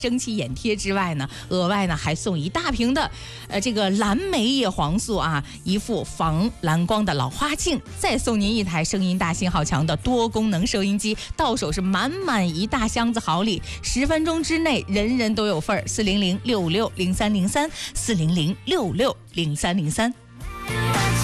蒸汽眼贴之外呢，额外呢还送一大瓶的这个蓝莓叶黄素啊，一副防蓝光的老花镜，再送您一台声音大信号强的多功能收音机，到手是满满一大箱子好礼，10分钟之内人人都有份儿。400660303，400660303。